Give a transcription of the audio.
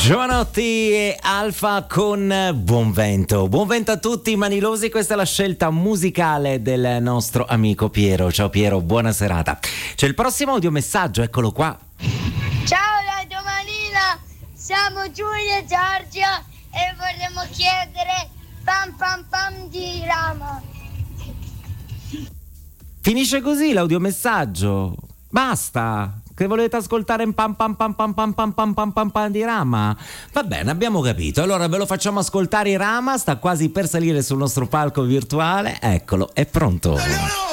Giovanotti e Alfa con Buon Vento. Buon vento a tutti manilosi, questa è la scelta musicale del nostro amico Piero. Ciao Piero, buona serata. C'è il prossimo audiomessaggio, eccolo qua. Ciao Radio Manila, siamo Giulia e Giorgio e vorremmo chiedere Pam Pam Pam di Rama. Finisce così l'audiomessaggio. Basta. Che volete ascoltare in pam pam pam pam pam pam pam pam pam pam di Rama? Va bene, abbiamo capito. Allora ve lo facciamo ascoltare. Rama sta quasi per salire sul nostro palco virtuale. Eccolo, è pronto.